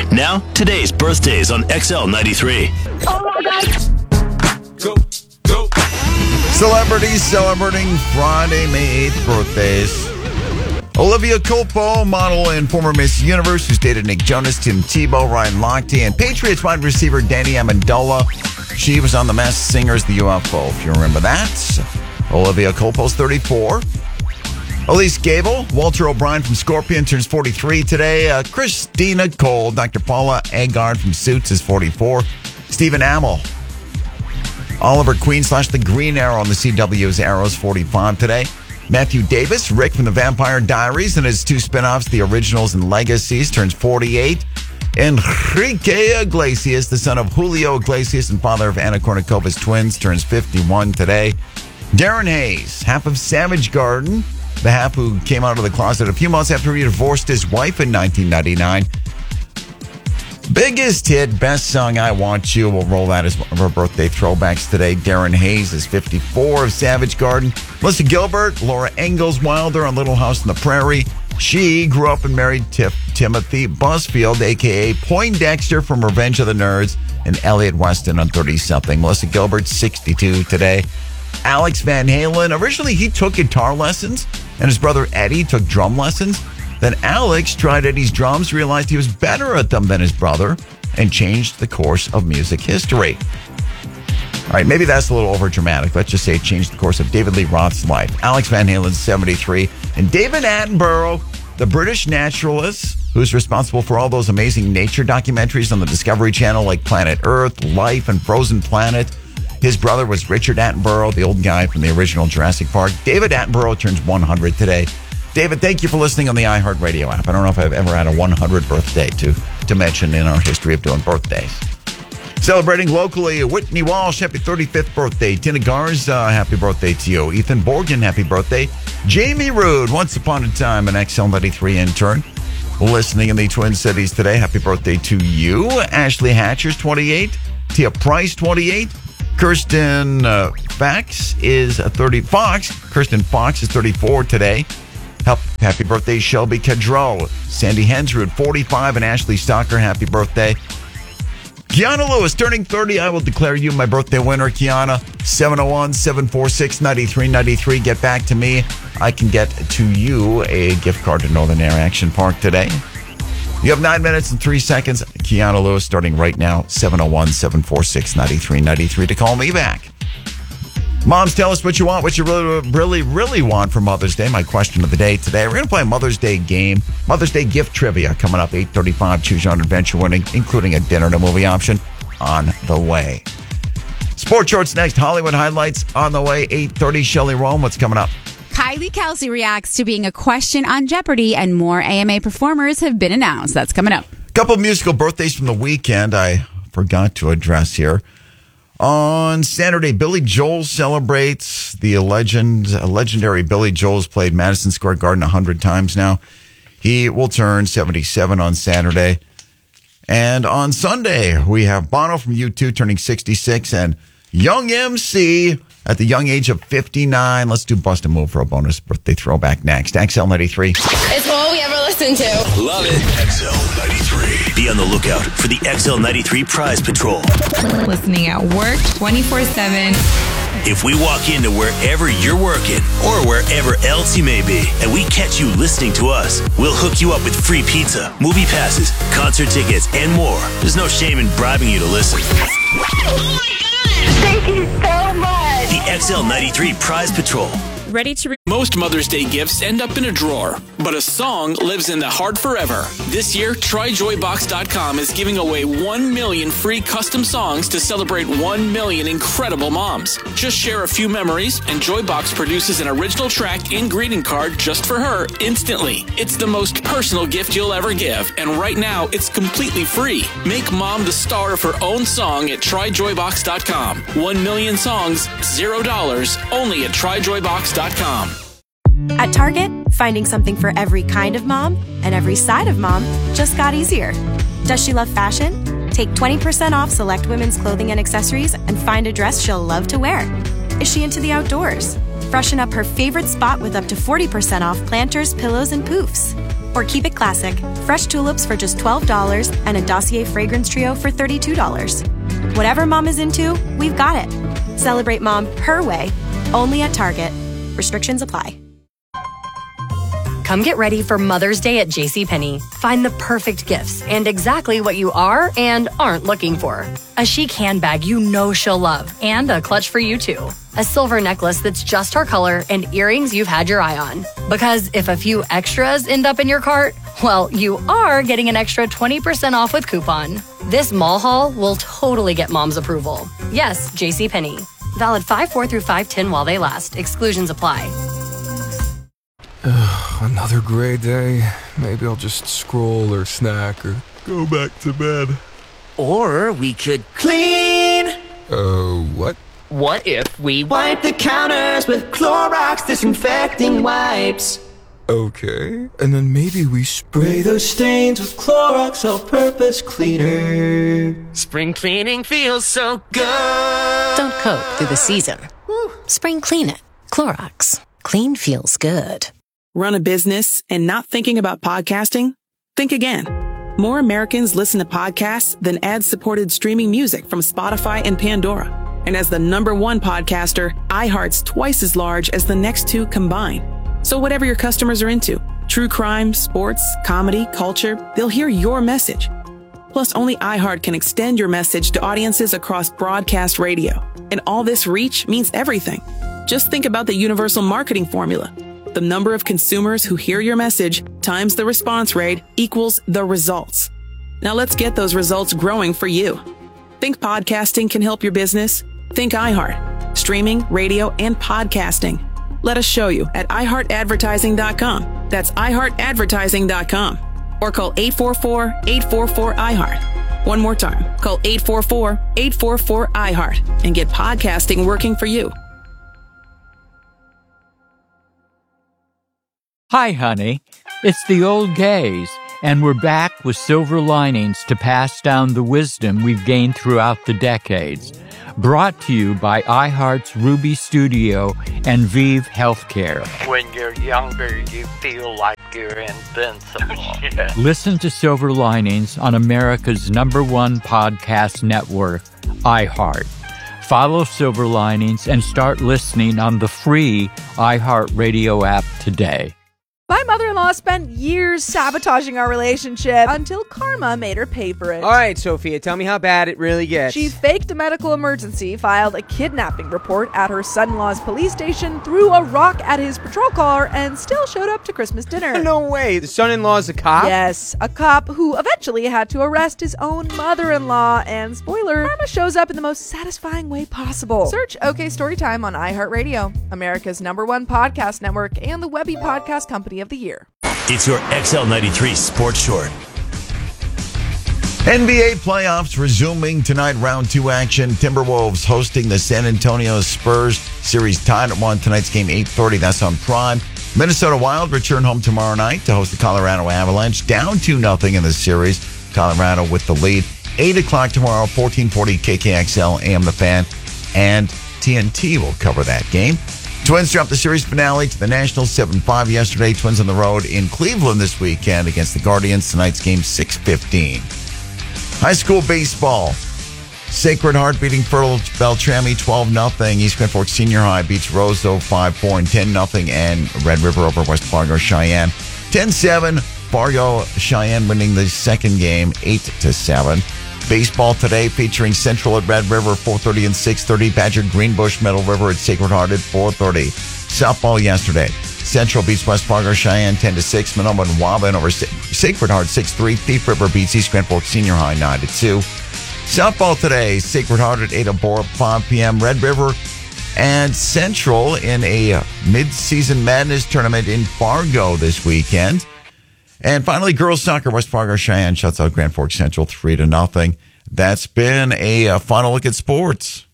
Now, today's birthdays on XL93. Oh my God. Go, go. Celebrities celebrating Friday, May 8th birthdays. Olivia Culpo, model and former Miss Universe, who's dated Nick Jonas, Tim Tebow, Ryan Lochte, and Patriots wide receiver Danny Amendola. She was on The Masked Singer's The UFO, if you remember that. Olivia Culpo's 34. Elise Gable, Walter O'Brien from Scorpion turns 43 today. Christina Cole, Dr. Paula Agard from Suits is 44. Stephen Amell, Oliver Queen / The Green Arrow on the CW's Arrow's 45 today. Matthew Davis, Rick from The Vampire Diaries and his two spinoffs, The Originals and Legacies, turns 48. Enrique Iglesias, the son of Julio Iglesias and father of Anna Kournikovas twins, turns 51 today. Darren Hayes, half of Savage Garden, the half who came out of the closet a few months after he divorced his wife in 1999. Biggest hit, best song, I Want You. We'll roll that as one of our birthday throwbacks today. Darren Hayes is 54 of Savage Garden. Melissa Gilbert, Laura Ingalls Wilder on Little House on the Prairie. She grew up and married Timothy Busfield, a.k.a. Poindexter from Revenge of the Nerds, and Elliot Weston on 30-something. Melissa Gilbert, 62 today. Alex Van Halen, originally he took guitar lessons, and his brother Eddie took drum lessons. Then Alex tried Eddie's drums, realized he was better at them than his brother, and changed the course of music history. All right, maybe that's a little overdramatic. Let's just say it changed the course of David Lee Roth's life. Alex Van Halen's 73. And David Attenborough, the British naturalist who's responsible for all those amazing nature documentaries on the Discovery Channel like Planet Earth, Life, and Frozen Planet. His brother was Richard Attenborough, the old guy from the original Jurassic Park. David Attenborough turns 100 today. David, thank you for listening on the iHeartRadio app. I don't know if I've ever had a 100th birthday to mention in our history of doing birthdays. Celebrating locally, Whitney Walsh, happy 35th birthday. Tina Garza, happy birthday to you. Ethan Borgen, happy birthday. Jamie Rood, once upon a time an XL93 intern, listening in the Twin Cities today. Happy birthday to you. Ashley Hatcher's 28. Tia Price, 28. Kirsten Fox is 30. Kirsten Fox is 34 today. Happy birthday, Shelby Cadreau. Sandy Hensrud, 45, and Ashley Stocker, happy birthday. Kiana Lewis, turning 30. I will declare you my birthday winner, Kiana. 701-746-9393. Get back to me. I can get to you a gift card to Northern Air Action Park today. You have 9 minutes and 3 seconds. Kiana Lewis, starting right now, 701-746-9393 to call me back. Moms, tell us what you want, what you really want for Mother's Day. My question of the day today. We're going to play a Mother's Day game. Mother's Day gift trivia coming up 8:35. Choose your own adventure winning, including a dinner to movie option on the way. Sports Shorts next. Hollywood highlights on the way. 8:30. Shelley Rome, what's coming up? Kylie Kelsey reacts to being a question on Jeopardy, and more AMA performers have been announced. That's coming up. A couple of musical birthdays from the weekend I forgot to address here. On Saturday, Billy Joel celebrates the legendary Billy Joel's played Madison Square Garden 100 times now. He will turn 77 on Saturday. And on Sunday, we have Bono from U2 turning 66 and Young MC at the young age of 59. Let's do Bust a Move for a bonus birthday throwback next. XL93. It's all we ever listen to. Love it. XL93. Be on the lookout for the XL93 Prize Patrol. Listening at work 24/7. If we walk into wherever you're working or wherever else you may be, and we catch you listening to us, we'll hook you up with free pizza, movie passes, concert tickets, and more. There's no shame in bribing you to listen. Oh my God. Thank you so much. The XL93 Prize Patrol. Ready to... Most Mother's Day gifts end up in a drawer, but a song lives in the heart forever. This year, TryJoyBox.com is giving away 1 million free custom songs to celebrate 1 million incredible moms. Just share a few memories, and Joybox produces an original track and greeting card just for her instantly. It's the most personal gift you'll ever give, and right now, it's completely free. Make mom the star of her own song at TryJoyBox.com. 1 million songs, $0, only at TryJoyBox.com. At Target, finding something for every kind of mom and every side of mom just got easier. Does she love fashion? Take 20% off select women's clothing and accessories and find a dress she'll love to wear. Is she into the outdoors? Freshen up her favorite spot with up to 40% off planters, pillows, and poofs. Or keep it classic. Fresh tulips for just $12 and a Dossier fragrance trio for $32. Whatever mom is into, we've got it. Celebrate mom her way, only at Target. Restrictions apply. Come get ready for Mother's Day at JCPenney. Find the perfect gifts and exactly what you are and aren't looking for. A chic handbag you know she'll love and a clutch for you too. A silver necklace that's just her color and earrings you've had your eye on. Because if a few extras end up in your cart, well, you are getting an extra 20% off with coupon. This mall haul will totally get mom's approval. Yes, JCPenney. Valid 5/4 through 5/10 while they last. Exclusions apply. Another gray day. Maybe I'll just scroll or snack or go back to bed. Or we could clean. What? What if we wipe the counters with Clorox disinfecting wipes? Okay. And then maybe we spray those stains with Clorox all-purpose cleaner. Spring cleaning feels so good. Don't coat through the season. Spring clean it. Clorox. Clean feels good. Run a business and not thinking about podcasting? Think again. More Americans listen to podcasts than ad-supported streaming music from Spotify and Pandora. And as the #1 podcaster, iHeart's twice as large as the next two combined. So whatever your customers are into, true crime, sports, comedy, culture, they'll hear your message. Plus, only iHeart can extend your message to audiences across broadcast radio. And all this reach means everything. Just think about the universal marketing formula. The number of consumers who hear your message times the response rate equals the results. Now let's get those results growing for you. Think podcasting can help your business? Think iHeart. Streaming, radio, and podcasting. Let us show you at iHeartAdvertising.com. That's iHeartAdvertising.com. Or call 844-844-iHeart. One more time. Call 844-844-iHeart and get podcasting working for you. Hi, honey. It's the old gays, and we're back with silver linings to pass down the wisdom we've gained throughout the decades. Brought to you by iHeart's Ruby Studio and Vive Healthcare. When you're younger, you feel like you're invincible. Listen to Silver Linings on America's #1 podcast network, iHeart. Follow Silver Linings and start listening on the free iHeartRadio app today. My mother-in-law spent years sabotaging our relationship until karma made her pay for it. All right, Sophia, tell me how bad it really gets. She faked a medical emergency, filed a kidnapping report at her son-in-law's police station, threw a rock at his patrol car, and still showed up to Christmas dinner. No way. The son-in-law's a cop? Yes, a cop who eventually had to arrest his own mother-in-law. And spoiler, karma shows up in the most satisfying way possible. Search OK Storytime on iHeartRadio, America's #1 podcast network, and the Webby Podcast Company of the Year. It's your XL93 Sports Short. NBA playoffs resuming tonight, round 2 action. Timberwolves hosting the San Antonio Spurs. Series tied at 1. Tonight's game 8:30. That's on Prime. Minnesota Wild return home tomorrow night to host the Colorado Avalanche. Down 2-0 in the series. Colorado with the lead. 8 o'clock tomorrow, 1440 KKXL AM The Fan. And TNT will cover that game. Twins dropped the series finale to the Nationals 7-5 yesterday. Twins on the road in Cleveland this weekend against the Guardians. Tonight's game 6:15. High school baseball. Sacred Heart beating Fertile Beltrami 12-0. East Grand Forks Senior High beats Roseau 5-4 and 10-0. And Red River over West Fargo Cheyenne 10-7. Fargo Cheyenne winning the second game 8-7. Baseball today featuring Central at Red River 4:30 and 6:30. Badger Greenbush Middle River at Sacred Heart at 4:30. Softball yesterday. Central beats West Fargo Cheyenne 10-6. Monoma and Waban over Sacred Heart 6-3. Thief River beats East Grand Forks Senior High 9-2. Softball today. Sacred Heart at 8 5 p.m. Red River and Central in a mid-season madness tournament in Fargo this weekend. And finally, girls soccer, West Fargo Cheyenne shuts out Grand Forks Central 3-0. That's been a final look at sports.